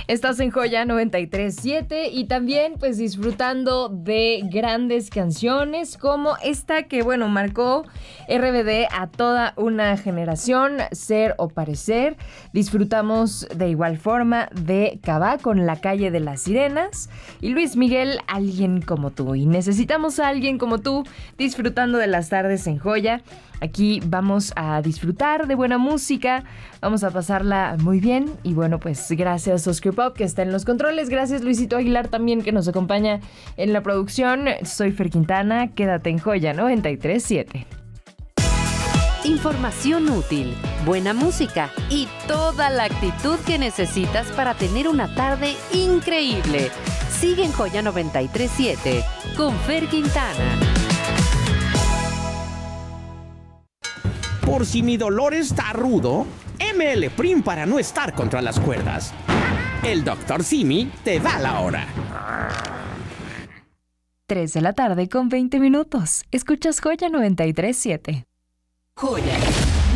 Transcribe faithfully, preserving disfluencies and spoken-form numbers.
Estás en Joya noventa y tres siete y también pues disfrutando de grandes canciones como esta que bueno marcó R B D a toda una generación, Ser o Parecer. Disfrutamos de igual forma de Cabá con La Calle de las Sirenas y Luis Miguel, Alguien como tú. Y necesitamos a alguien como tú disfrutando de las tardes en Joya. Aquí vamos a disfrutar de buena música, vamos a pasarla muy bien y bueno, pues gracias Oscar Pop que está en los controles, gracias Luisito Aguilar también que nos acompaña en la producción. Soy Fer Quintana, quédate en Joya noventa y tres siete. Información útil, buena música y toda la actitud que necesitas para tener una tarde increíble. Sigue en Joya noventa y tres siete con Fer Quintana. Por si mi dolor está rudo, M L Prim para no estar contra las cuerdas. El doctor Simi te da la hora. tres de la tarde con veinte minutos. Escuchas Joya noventa y tres siete. Joya.